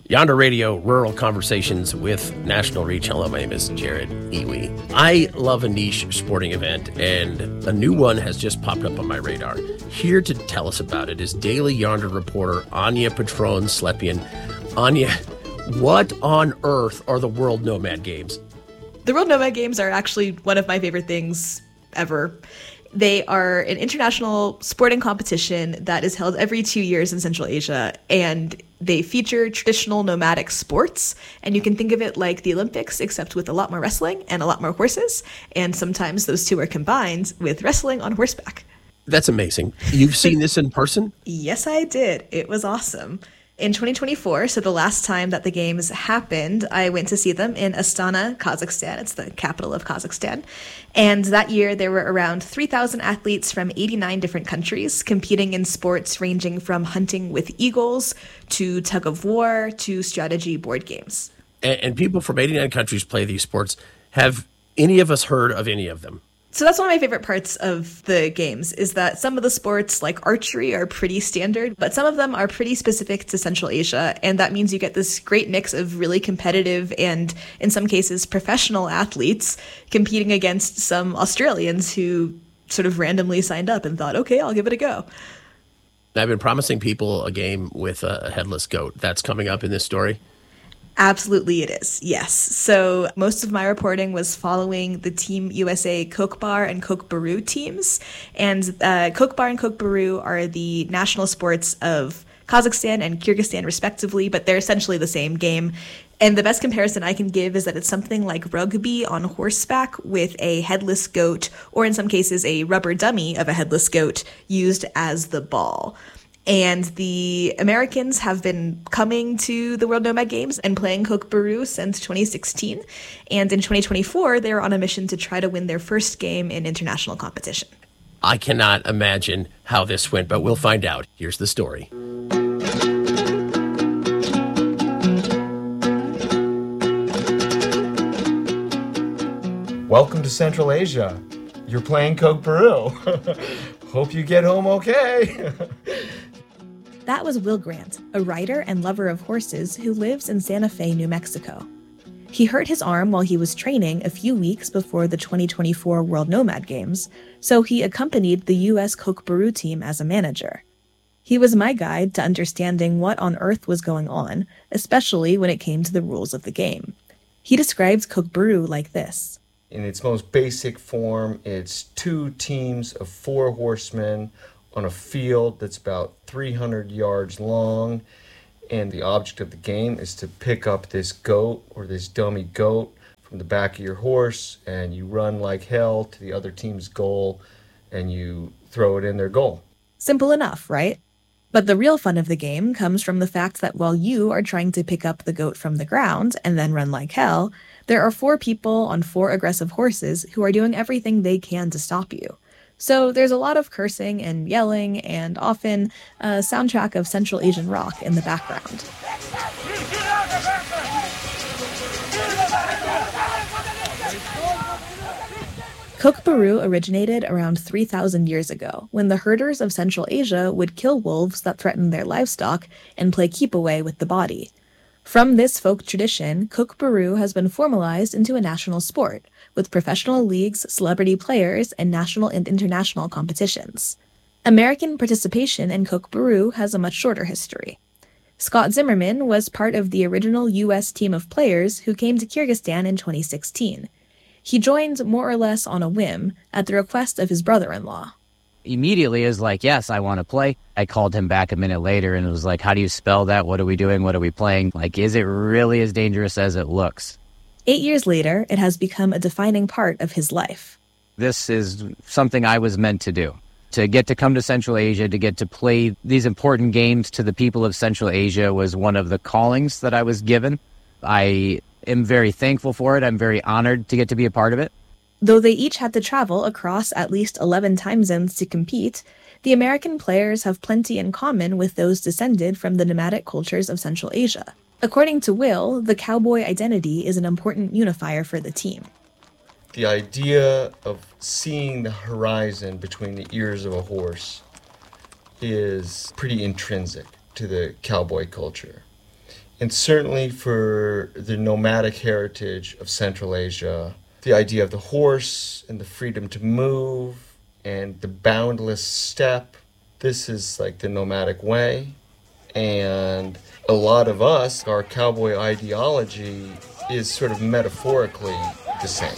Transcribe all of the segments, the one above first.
Yonder Radio, Rural Conversations with National Reach. Hello, my name is Jared Iwi. I love a niche sporting event, and a new one has just popped up on my radar. Here to tell us about it is Daily Yonder reporter Anya Patron-Slepian. Anya, what on earth are the World Nomad Games? The World Nomad Games are actually one of my favorite things ever. They are an international sporting competition that is held every 2 years in Central Asia, and they feature traditional nomadic sports. And you can think of it like the Olympics, except with a lot more wrestling and a lot more horses. And sometimes those two are combined with wrestling on horseback. That's amazing. You've seen this in person? Yes, I did. It was awesome. In 2024, so the last time that the games happened, I went to see them in Astana, Kazakhstan. It's the capital of Kazakhstan. And that year, there were around 3,000 athletes from 89 different countries competing in sports ranging from hunting with eagles to tug of war to strategy board games. And people from 89 countries play these sports. Have any of us heard of any of them? So that's one of my favorite parts of the games, is that some of the sports like archery are pretty standard, but some of them are pretty specific to Central Asia. And that means you get this great mix of really competitive and, in some cases, professional athletes competing against some Australians who sort of randomly signed up and thought, okay, I'll give it a go. I've been promising people a game with a headless goat. That's coming up in this story. Absolutely it is, yes. So most of my reporting was following the Team USA Kokbar and Kokbaru teams. And Kokbar and Kokbaru are the national sports of Kazakhstan and Kyrgyzstan respectively, but they're essentially the same game. And the best comparison I can give is that it's something like rugby on horseback with a headless goat, or in some cases a rubber dummy of a headless goat used as the ball. And the Americans have been coming to the World Nomad Games and playing Kokbaru since 2016. And in 2024, they were on a mission to try to win their first game in international competition. I cannot imagine how this went, but we'll find out. Here's the story. Welcome to Central Asia. You're playing Kokbaru. Hope you get home okay. That was Will Grant, a rider and lover of horses who lives in Santa Fe, New Mexico. He hurt his arm while he was training a few weeks before the 2024 World Nomad Games, so he accompanied the U.S. Kokbaru team as a manager. He was my guide to understanding what on earth was going on, especially when it came to the rules of the game. He describes Kokbaru like this. In its most basic form, it's 2 teams of 4 horsemen on a field that's about 300 yards long, and the object of the game is to pick up this goat or this dummy goat from the back of your horse, and you run like hell to the other team's goal, and you throw it in their goal. Simple enough, right? But the real fun of the game comes from the fact that while you are trying to pick up the goat from the ground and then run like hell, there are 4 people on 4 aggressive horses who are doing everything they can to stop you. So there's a lot of cursing and yelling and often a soundtrack of Central Asian rock in the background. Kokbaru originated around 3,000 years ago, when the herders of Central Asia would kill wolves that threatened their livestock and play keep-away with the body. From this folk tradition, Kokbaru has been formalized into a national sport, with professional leagues, celebrity players, and national and international competitions. American participation in Kokbaru has a much shorter history. Scott Zimmerman was part of the original U.S. team of players who came to Kyrgyzstan in 2016. He joined more or less on a whim, at the request of his brother-in-law. Immediately is like, yes, I want to play. I called him back a minute later and it was like, how do you spell that? What are we doing? What are we playing? Like, is it really as dangerous as it looks? 8 years later, it has become a defining part of his life. This is something I was meant to do. To get to come to Central Asia, to get to play these important games to the people of Central Asia was one of the callings that I was given. I am very thankful for it. I'm very honored to get to be a part of it. Though they each had to travel across at least 11 time zones to compete, the American players have plenty in common with those descended from the nomadic cultures of Central Asia. According to Will, the cowboy identity is an important unifier for the team. The idea of seeing the horizon between the ears of a horse is pretty intrinsic to the cowboy culture. And certainly for the nomadic heritage of Central Asia, the idea of the horse and the freedom to move and the boundless steppe, this is like the nomadic way. And a lot of us, our cowboy ideology is sort of metaphorically the same.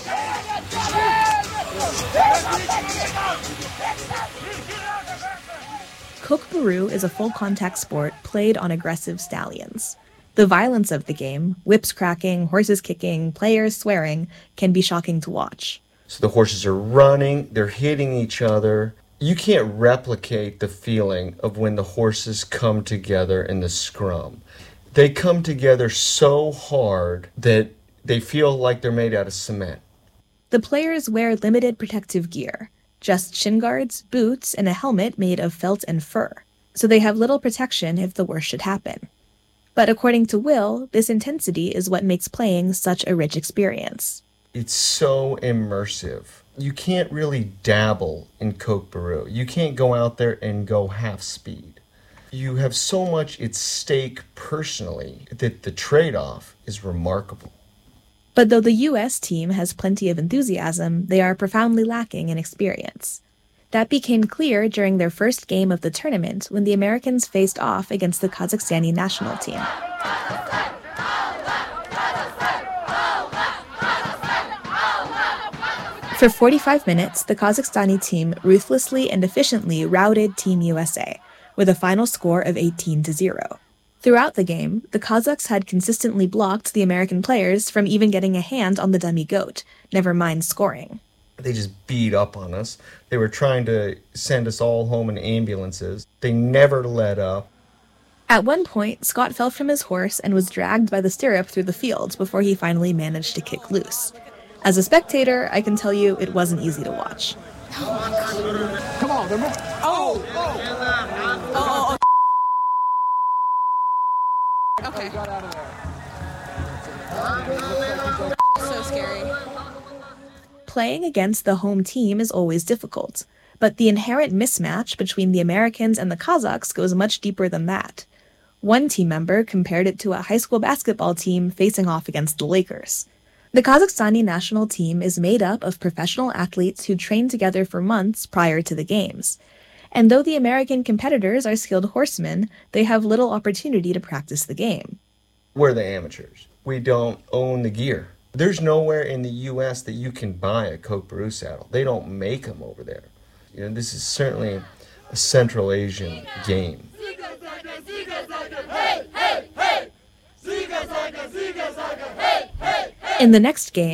Kookaburra is a full-contact sport played on aggressive stallions. The violence of the game, whips cracking, horses kicking, players swearing, can be shocking to watch. So the horses are running, they're hitting each other. You can't replicate the feeling of when the horses come together in the scrum. They come together so hard that they feel like they're made out of cement. The players wear limited protective gear, just shin guards, boots, and a helmet made of felt and fur, so they have little protection if the worst should happen. But according to Will, this intensity is what makes playing such a rich experience. It's so immersive. You can't really dabble in Kookaburra. You can't go out there and go half speed. You have so much at stake personally that the trade-off is remarkable. But though the U.S. team has plenty of enthusiasm, they are profoundly lacking in experience. That became clear during their first game of the tournament when the Americans faced off against the Kazakhstani national team. For 45 minutes, the Kazakhstani team ruthlessly and efficiently routed Team USA, with a final score of 18-0. Throughout the game, the Kazakhs had consistently blocked the American players from even getting a hand on the dummy goat, never mind scoring. They just beat up on us. They were trying to send us all home in ambulances. They never let up. At one point, Scott fell from his horse and was dragged by the stirrup through the field before he finally managed to kick loose. As a spectator, I can tell you it wasn't easy to watch. Come on, Okay. So scary. Playing against the home team is always difficult, but the inherent mismatch between the Americans and the Kazakhs goes much deeper than that. One team member compared it to a high school basketball team facing off against the Lakers. The Kazakhstani national team is made up of professional athletes who train together for months prior to the games. And though the American competitors are skilled horsemen, they have little opportunity to practice the game. We're the amateurs. We don't own the gear. There's nowhere in the U.S. that you can buy a Kookaburra saddle. They don't make them over there. You know, this is certainly a Central Asian game. In the next game,